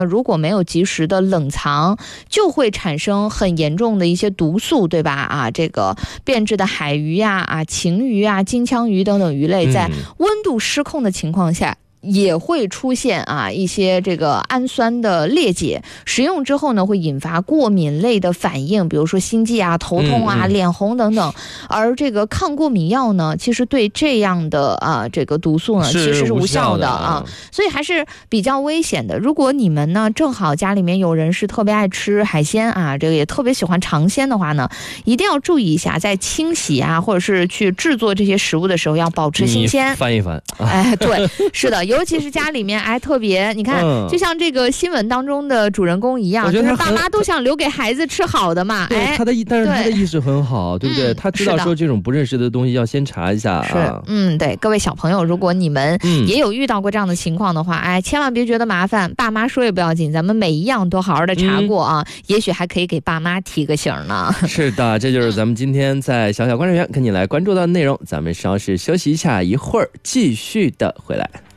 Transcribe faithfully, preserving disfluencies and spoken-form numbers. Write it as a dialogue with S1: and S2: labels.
S1: 如果没有及时的冷藏，就会产生很严重的一些毒素，对吧？啊，这个变质的海鱼呀、啊、啊晴鱼啊、金枪鱼等等鱼类，在温度失控的情况下，也会出现啊一些这个氨酸的裂解，食用之后呢会引发过敏类的反应，比如说心悸啊、头痛啊、嗯、脸红等等。而这个抗过敏药呢，其实对这样的啊这个毒素呢其实是无效的啊，所以还是比较危险的。如果你们呢正好家里面有人是特别爱吃海鲜啊，这个也特别喜欢尝鲜的话呢，一定要注意一下，在清洗啊或者是去制作这些食物的时候要保持新鲜。
S2: 翻一翻，
S1: 哎，对，是的。尤其是家里面哎特别，你看、嗯、就像这个新闻当中的主人公一样，就是爸妈都想留给孩子吃好的嘛。
S2: 哎，他的但是他的意识很好， 对, 对不对、嗯、他知道说这种不认识的东西要先查一下。
S1: 是、啊、嗯，对，各位小朋友，如果你们也有遇到过这样的情况的话、嗯、哎，千万别觉得麻烦，爸妈说也不要紧，咱们每一样都好好的查过啊、嗯、也许还可以给爸妈提个醒呢。
S2: 是的，这就是咱们今天在小小观察员跟你来关注到的内容，咱们稍事休息一下，一会儿继续的回来。